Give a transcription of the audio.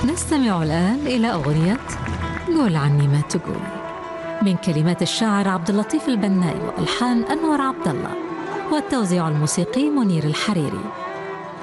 نستمع الآن إلى أغنية قول عني ما تقول من كلمات الشاعر عبد اللطيف البنائي وألحان أنور عبد الله، والتوزيع الموسيقي منير الحريري.